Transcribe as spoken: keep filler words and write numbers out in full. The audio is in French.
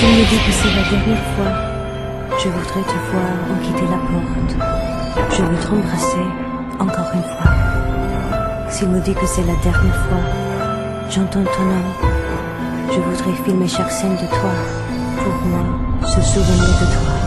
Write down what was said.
S'il me dit que c'est la dernière fois, je voudrais te voir en quitter la porte. Je veux t'embrasser encore une fois. S'il me dit que c'est la dernière fois, j'entends ton nom. Je voudrais filmer chaque scène de toi, pour moi, se souvenir de toi.